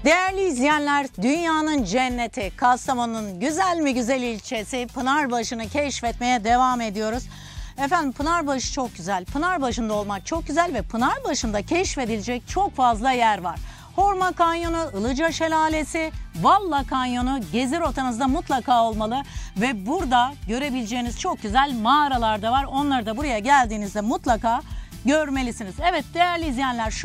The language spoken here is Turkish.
Değerli izleyenler, dünyanın cenneti Kastamonu'nun güzel mi güzel ilçesi Pınarbaşı'nı keşfetmeye devam ediyoruz. Efendim Pınarbaşı çok güzel. Pınarbaşı'nda olmak çok güzel ve Pınarbaşı'nda keşfedilecek çok fazla yer var. Horma Kanyonu, Ilıca Şelalesi, Valla Kanyonu gezi rotanızda mutlaka olmalı. Ve burada görebileceğiniz çok güzel mağaralar da var. Onları da buraya geldiğinizde mutlaka görmelisiniz. Evet değerli izleyenler,